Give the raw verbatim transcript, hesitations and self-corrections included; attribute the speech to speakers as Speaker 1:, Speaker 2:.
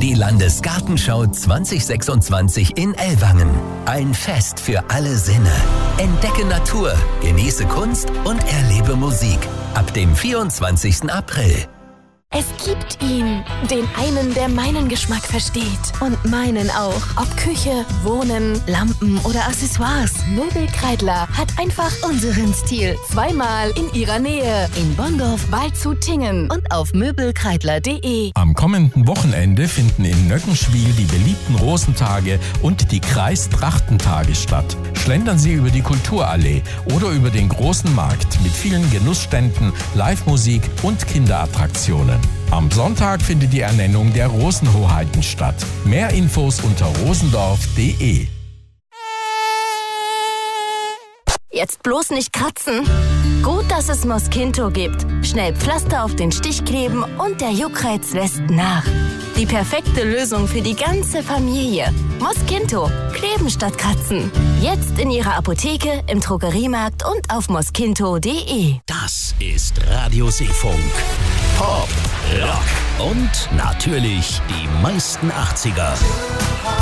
Speaker 1: Die Landesgartenschau zwanzig sechsundzwanzig in Ellwangen. Ein Fest für alle Sinne. Entdecke Natur, genieße Kunst und erlebe Musik. Ab dem vierundzwanzigsten April.
Speaker 2: Es gibt ihn, den einen, der meinen Geschmack versteht. Und meinen auch. Ob Küche, Wohnen, Lampen oder Accessoires. Möbelkreidler hat einfach unseren Stil. Zweimal in ihrer Nähe. In Bonndorf, Waldshut-Tiengen und auf möbelkreidler punkt de.
Speaker 3: Am kommenden Wochenende finden in Nöckenschwil die beliebten Rosentage und die Kreistrachtentage statt. Schlendern Sie über die Kulturallee oder über den großen Markt mit vielen Genussständen, Live-Musik und Kinderattraktionen. Am Sonntag findet die Ernennung der Rosenhoheiten statt. Mehr Infos unter rosendorf punkt de.
Speaker 2: Jetzt bloß nicht kratzen. Gut, dass es Mosquinto gibt. Schnell Pflaster auf den Stich kleben und der Juckreiz lässt nach. Die perfekte Lösung für die ganze Familie. Mosquinto. Kleben statt kratzen. Jetzt in Ihrer Apotheke, im Drogeriemarkt und auf mosquinto punkt de.
Speaker 1: Das ist Radio Seefunk. Pop, Rock und natürlich die meisten achtziger.